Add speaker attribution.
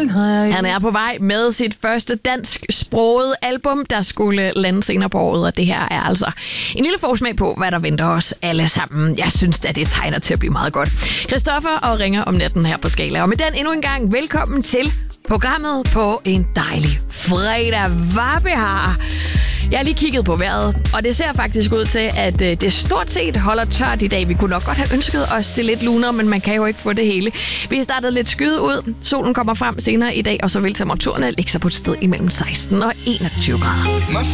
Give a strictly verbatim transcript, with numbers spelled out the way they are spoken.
Speaker 1: Han er på vej med sit første dansksprogede album, der skulle lande senere på året, og det her er altså en lille forsmag på, hvad der venter os alle sammen. Jeg synes, at det tegner til at blive meget godt. Christoffer og Ringer om natten her på Skala. Og med den endnu en gang, velkommen til programmet på en dejlig fredag. Hvad har Jeg har lige kigget på vejret, og det ser faktisk ud til, at det stort set holder tørt i dag. Vi kunne nok godt have ønsket os det lidt lunere, men man kan jo ikke få det hele. Vi har startet lidt skyet ud. Solen kommer frem senere i dag, og så vil temperaturerne ligge sig på et sted imellem seksten og enogtyve grader.